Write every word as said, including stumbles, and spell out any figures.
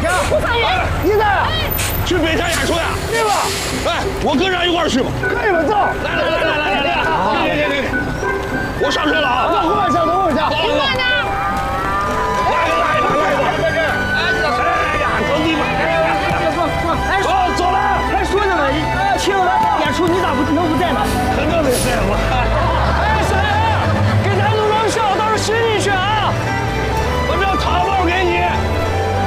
家。 不参与。 你呢？ 去北山演出呀？ 对吧？ 哎，我跟上一块儿去吧。 可以吧？走。 来来来来来来来，别别别别别，我上车了啊！ 等会儿下，等会儿下。 你慢点。